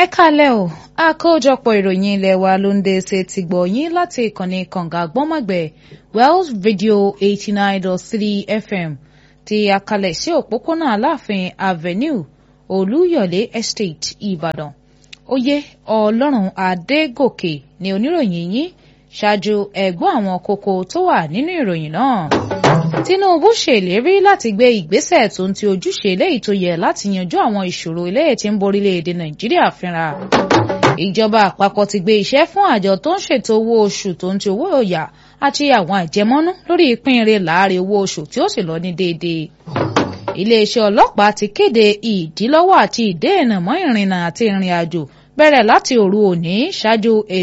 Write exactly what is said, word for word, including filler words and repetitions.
ẹ kálẹ́ o àkójọpọ̀ ìròyìn ilé wa ló ń dé ṣe ti gbọ́ yín láti ìkànnì kànga gbọ́mọ̀gbẹ́ Wells Radio eighty nine dot three F M ti àkàlẹ̀ sí òpópónà Aláàfin Avenue Olúyọ̀lé Estate Ìbàdàn. Oyè Ọlọ́run Adégòkè ni oníròyìn yín ṣáájú ẹ̀gbọ́n àwọn kókó tó wà nínú ìròyìn náà. Tinubu ṣèlérí láti gbé ìgbésẹ̀ tó ń ti ojúṣe eléyìí tó yẹ láti yanjú àwọn ìṣòro eléyìí tí ń borílẹ̀-èdè Nàìjíríà fínra. Ìjọba àpapọ̀ ti gbé iṣẹ́ fún àjọ tó ń ṣètò owó oṣù tó ń ti owó ọ̀yà àti àwọn àjẹmọ́nú lórí ìpínrẹ̀ láàrin owó oṣù tí ó sì lọ ní déédéé. Iléeṣẹ́ ọlọ́pàá ti kéde ìdílọ́wọ́ àti ìdènà mọ́ ìrìnnà àti ìrìn àjò bẹ̀rẹ̀ láti òru òní ṣáájú